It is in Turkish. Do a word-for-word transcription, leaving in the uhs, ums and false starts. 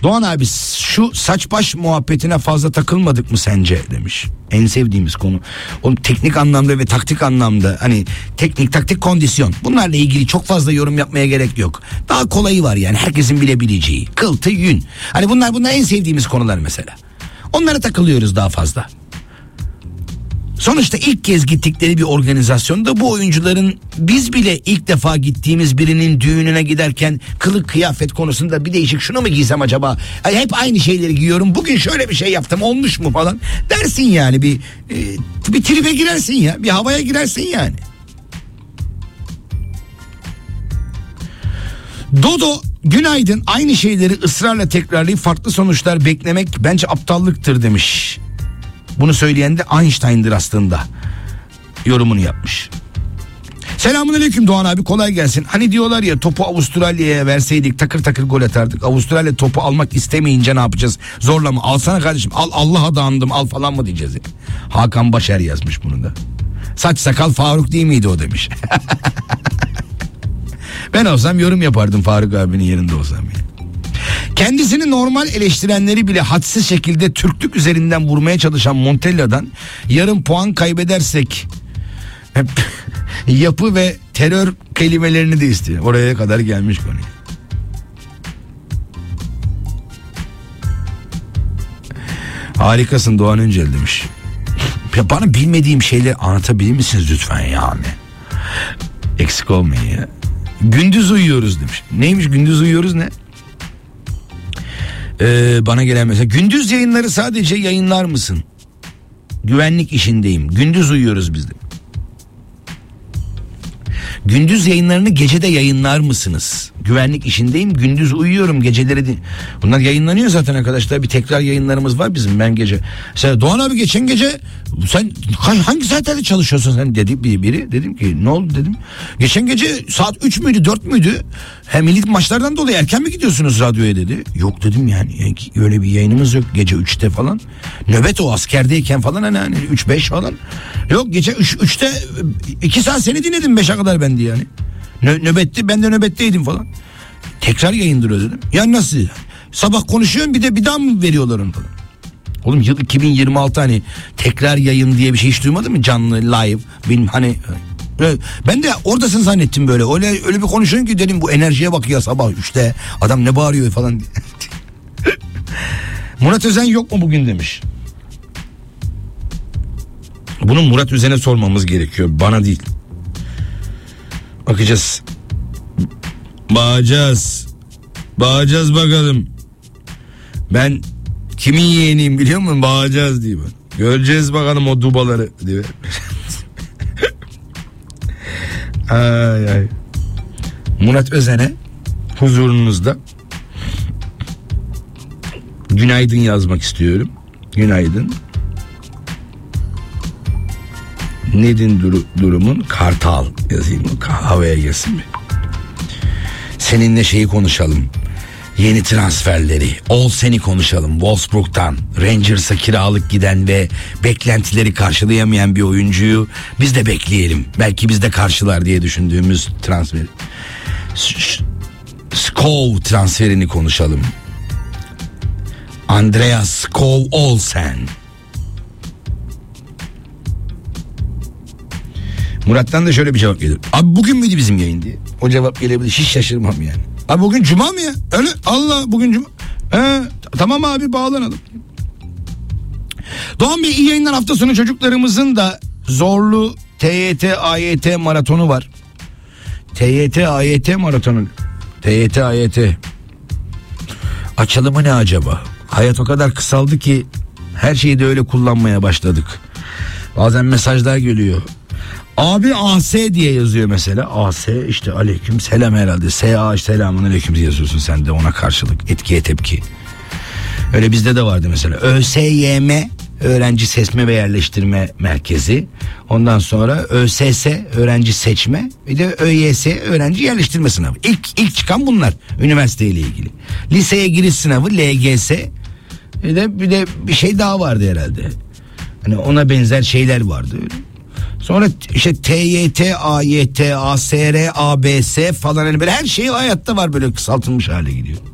Doğan abi şu saç baş muhabbetine fazla takılmadık mı sence demiş. En sevdiğimiz konu. Oğlum teknik anlamda ve taktik anlamda, hani teknik taktik kondisyon, bunlarla ilgili çok fazla yorum yapmaya gerek yok. Daha kolayı var yani, herkesin bilebileceği. Kıltı, yün. Hani bunlar bunlar en sevdiğimiz konular mesela. Onlara takılıyoruz daha fazla. Sonuçta ilk kez gittikleri bir organizasyonda bu oyuncuların, biz bile ilk defa gittiğimiz birinin düğününe giderken kılık kıyafet konusunda bir değişik, şunu mu giysem acaba? Ay, hep aynı şeyleri giyiyorum. Bugün şöyle bir şey yaptım, olmuş mu falan dersin yani, bir e, bir tribe girersin ya, bir havaya girersin yani. Dodo günaydın, aynı şeyleri ısrarla tekrarlayıp farklı sonuçlar beklemek bence aptallıktır demiş. Bunu söyleyen de Einstein'dır aslında. Yorumunu yapmış. Selamünaleyküm Doğan abi, kolay gelsin. Hani diyorlar ya, topu Avustralya'ya verseydik takır takır gol atardık. Avustralya topu almak istemeyince ne yapacağız? Zorla mı? Alsana kardeşim, al, Allah'a dağındım al falan mı diyeceğiz? Hakan Başer yazmış bunu da. Saç sakal Faruk değil miydi o demiş. Ben olsam yorum yapardım Faruk abinin yerinde olsam ya. Kendisini normal eleştirenleri bile hadsiz şekilde Türklük üzerinden vurmaya çalışan Montella'dan yarım puan kaybedersek yapı ve terör kelimelerini de istiyor. Oraya kadar gelmiş konu. Harikasın Doğan Öncel demiş. Ya bana bilmediğim şeyleri anlatabilir misiniz lütfen yani? Eksik olmayın ya. Gündüz uyuyoruz demiş. Neymiş gündüz uyuyoruz ne? Ee, bana gelen mesela, gündüz yayınları sadece yayınlar mısın? Güvenlik işindeyim. Gündüz uyuyoruz biz de. Gündüz yayınlarını gecede yayınlar mısınız? Güvenlik işindeyim, gündüz uyuyorum, geceleri değil. Bunlar yayınlanıyor zaten arkadaşlar. Bir tekrar yayınlarımız var bizim, ben gece. Mesela Doğan abi geçen gece sen hangi saatlerde çalışıyorsun sen dedi bir biri. Dedim ki ne oldu dedim. Geçen gece saat üç müydü dört müydü? Hem milli maçlardan dolayı erken mi gidiyorsunuz radyoya dedi. Yok dedim yani, öyle bir yayınımız yok gece üçte falan. Nöbet o, askerdeyken falan hani, hani üç beş falan. Yok gece üçte iki saat seni dinledim beşe kadar ben diye yani. Nö- nöbetti ben de nöbetteydim falan. Tekrar yayındırıyor dedim. Ya nasıl? Sabah konuşuyorsun bir de bir daha mı veriyorlar onu falan? Oğlum yıl iki bin yirmi altı, hani tekrar yayın diye bir şey hiç duymadın mı? Canlı live benim hani, ben de oradasın zannettim böyle. Öyle öyle bir konuşuyorsun ki dedim, bu enerjiye bak ya, sabah üçte adam ne bağırıyor falan diye. Murat Özen yok mu bugün demiş. Bunu Murat Özen'e sormamız gerekiyor, bana değil. Bakacağız. Bağacağız. Bağacağız bakalım. Ben kimin yeğeniyim biliyor musun? Bağacağız diye ben. Göreceğiz bakalım o dubaları diye. Ay ay. Murat Özen'e huzurunuzda günaydın yazmak istiyorum. Günaydın. Nedir duru, durumun? Kartal yazayım mı? Havaya girsin mi? Seninle şeyi konuşalım. Yeni transferleri. Olsen'i konuşalım. Wolfsburg'dan Rangers'a kiralık giden ve beklentileri karşılayamayan bir oyuncuyu biz de bekleyelim. Belki biz de karşılar diye düşündüğümüz transfer. Skov transferini konuşalım. Andreas Skov Olsen. Murat'tan da şöyle bir cevap gelir. Abi bugün müydü bizim yayın diye. O cevap gelebilir. Hiç şaşırmam yani. Abi bugün cuma mı ya? Öyle Allah bugün cuma. Ee, tamam abi bağlanalım. Doğan Bey iyi yayınlar, hafta sonu çocuklarımızın da zorlu T Y T A Y T maratonu var. T Y T A Y T maratonu. T Y T A Y T. Açılımı ne acaba? Hayat o kadar kısaldı ki her şeyi de öyle kullanmaya başladık. Bazen mesajlar geliyor. Abi A S diye yazıyor mesela. A S işte aleyküm selam herhalde. S A selamun aleyküm diye yazıyorsun sen de, ona karşılık etkiye tepki. Öyle bizde de vardı mesela. Ö S Y M Öğrenci Seçme ve Yerleştirme Merkezi. Ondan sonra Ö S S Öğrenci Seçme. Bir de Ö Y S Öğrenci Yerleştirme Sınavı. İlk, ilk çıkan bunlar üniversiteyle ilgili. Liseye giriş sınavı L G S. Bir de, bir de bir şey daha vardı herhalde. Hani ona benzer şeyler vardı öyle. Sonra işte T Y T, A Y T, A S R, A B S falan, hani böyle her şey hayatta var, böyle kısaltılmış hale gidiyor.